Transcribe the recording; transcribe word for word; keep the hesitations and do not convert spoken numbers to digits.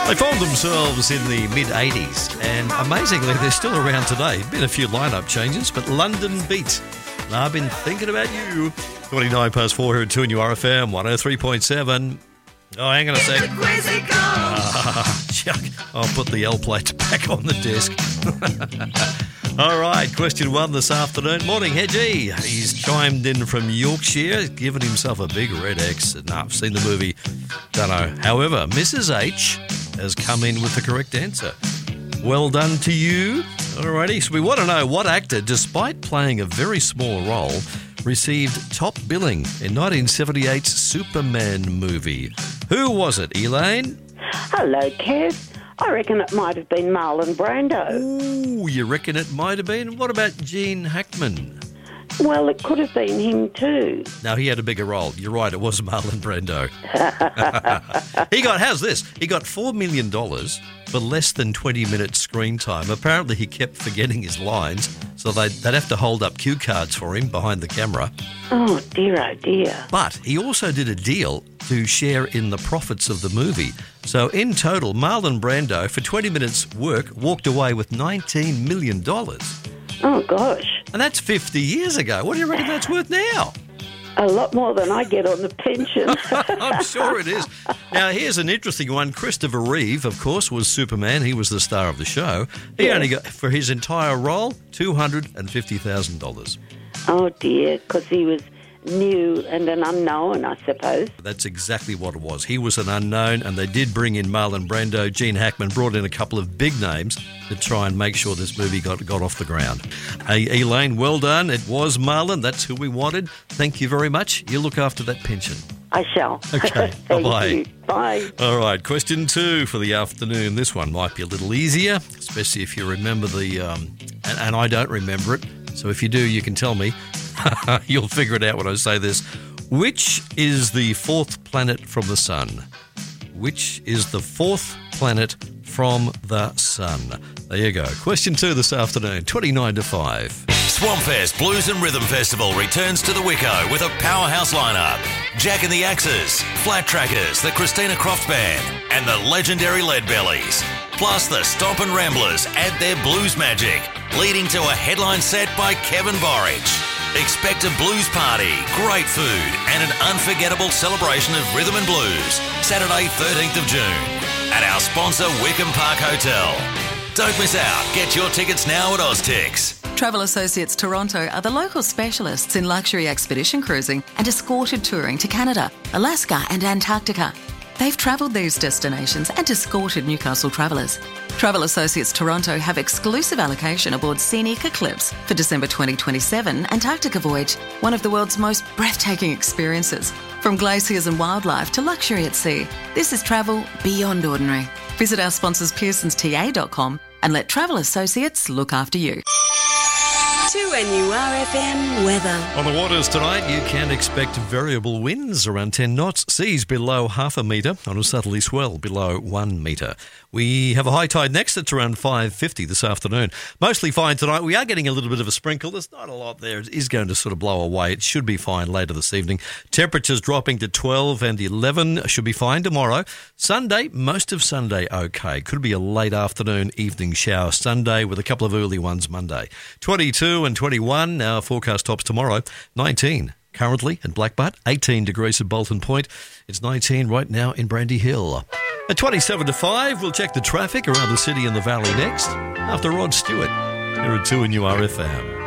They formed themselves in the mid-eighties, and amazingly, they're still around today. Been a few lineup changes, but London Beat. And I've been thinking about you. twenty-nine past four here at two and U R F M, one oh three point seven. Oh, hang on a sec. Ah, chuck. I'll put the L plate back on the desk. All right, question one this afternoon. Morning, Hedgie. He's chimed in from Yorkshire, given himself a big red X. No, I've seen the movie. Don't know. However, Missus H has come in with the correct answer. Well done to you. Alrighty, so we want to know what actor, despite playing a very small role, received top billing in nineteen seventy-eight's Superman movie. Who was it, Elaine? Hello, Kev. I reckon it might have been Marlon Brando. Ooh, you reckon it might have been? What about Gene Hackman? Well, it could have been him too. No, he had a bigger role. You're right, it was Marlon Brando. He got, how's this? He got four million dollars for less than twenty minutes screen time. Apparently he kept forgetting his lines, so they'd, they'd have to hold up cue cards for him behind the camera. Oh, dear, oh, dear. But he also did a deal to share in the profits of the movie. So in total, Marlon Brando, for twenty minutes work, walked away with nineteen million dollars. Oh, gosh. And that's fifty years ago. What do you reckon that's worth now? A lot more than I get on the pension. I'm sure it is. Now, here's an interesting one. Christopher Reeve, of course, was Superman. He was the star of the show. He Yeah. only got, for his entire role, two hundred fifty thousand dollars. Oh, dear, because he was new and an unknown, I suppose. That's exactly what it was. He was an unknown, and they did bring in Marlon Brando. Gene Hackman brought in a couple of big names to try and make sure this movie got, got off the ground. Hey, Elaine, well done. It was Marlon. That's who we wanted. Thank you very much. You look after that pension. I shall. Okay, Thank bye-bye. you. Bye. All right, question two for the afternoon. This one might be a little easier, especially if you remember the... Um, and, and I don't remember it, so if you do, you can tell me. You'll figure it out when I say this. Which is the fourth planet from the sun? Which is the fourth planet from the sun? There you go. Question two this afternoon, twenty-nine to five. Swampfest Blues and Rhythm Festival returns to the Wicco with a powerhouse lineup. Jack and the Axes, Flat Trackers, the Christina Croft Band, and the legendary Leadbellies. Plus the Stomp and Ramblers add their blues magic, leading to a headline set by Kevin Borich. Expect a blues party, great food, and an unforgettable celebration of rhythm and blues, Saturday thirteenth of June, at our sponsor Wickham Park Hotel. Don't miss out. Get your tickets now at Oztix. Travel Associates Toronto are the local specialists in luxury expedition cruising and escorted touring to Canada, Alaska and Antarctica. They've travelled these destinations and escorted Newcastle travellers. Travel Associates Toronto have exclusive allocation aboard Scenic Eclipse for December twenty twenty-seven Antarctica voyage, one of the world's most breathtaking experiences. From glaciers and wildlife to luxury at sea, this is travel beyond ordinary. Visit our sponsors pearsons t a dot com and let Travel Associates look after you. two N U R F M weather. On the waters tonight, you can expect variable winds around ten knots, seas below half a metre, on a southerly swell below one metre. We have a high tide next. It's around five fifty this afternoon. Mostly fine tonight. We are getting a little bit of a sprinkle. There's not a lot there. It is going to sort of blow away. It should be fine later this evening. Temperatures dropping to twelve and eleven. Should be fine tomorrow. Sunday, most of Sunday okay. Could be a late afternoon, evening shower Sunday with a couple of early ones Monday. twenty-two and twenty-one. Our forecast tops tomorrow. nineteen. Currently at Blackbutt, eighteen degrees at Bolton Point. It's nineteen right now in Brandy Hill. At twenty-seven to five, we'll check the traffic around the city and the valley next, after Rod Stewart. Here at two and U R F M.